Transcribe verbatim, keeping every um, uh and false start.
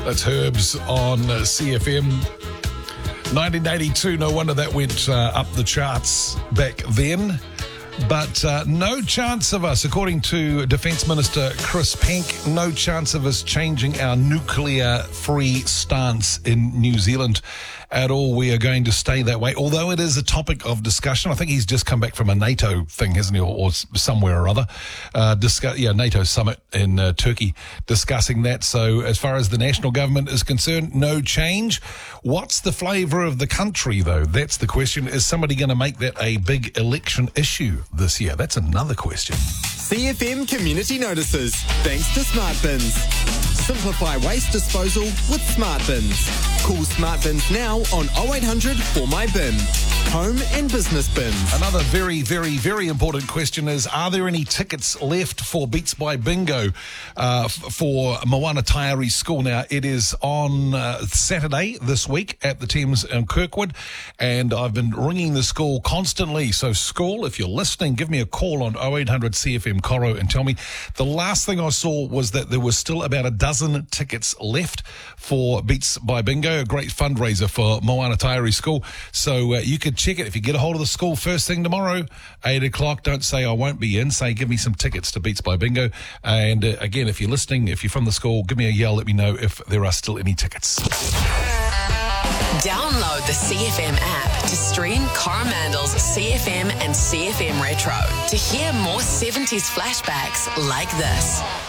That's Herbs on uh, C F M. nineteen eighty-two, no wonder that went uh, up the charts back then. But uh, no chance of us, according to Defence Minister Chris Penk, no chance of us changing our nuclear-free stance in New Zealand at all. We are going to stay that way, although it is a topic of discussion. I think he's just come back from a NATO thing, hasn't he, or, or somewhere or other. Uh, discuss, yeah, NATO summit in uh, Turkey discussing that. So as far as the national government is concerned, no change. What's the flavour of the country, though? That's the question. Is somebody going to make that a big election issue this year? That's another question. C F M Community Notices, thanks to Smart Bins. Simplify waste disposal with Smart Bins. Call Smart Bins now on oh eight hundred four my bin. Home and business bins. Another very, very, very important question is, are there any tickets left for Beats by Bingo uh, f- for Moana Taieri School? Now, it is on uh, Saturday this week at the Thames in Kirkwood, and I've been ringing the school constantly. So, school, if you're listening, give me a call on oh eight hundred C F M Coro and tell me. The last thing I saw was that there was still about a dozen tickets left for Beats by Bingo, a great fundraiser for Moana Taieri School. So uh, you could check it if you get a hold of the school first thing tomorrow, eight o'clock. Don't say I won't be in. Say give me some tickets to Beats by Bingo. And uh, again, if you're listening, if you're from the school, give me a yell. Let me know if there are still any tickets. Download the C F M app to stream Coromandel's C F M and C F M Retro to hear more seventies flashbacks like this.